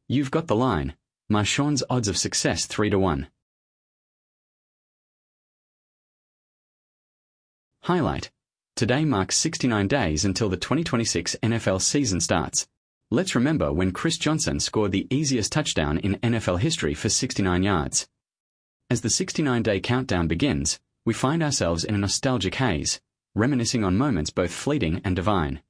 You've got the line. Marshawn's odds of success 3-1. Highlight. Today marks 69 days until the 2026 NFL season starts. Let's remember when Chris Johnson scored the easiest touchdown in NFL history for 69 yards. As the 69-day countdown begins, we find ourselves in a nostalgic haze, reminiscing on moments both fleeting and divine.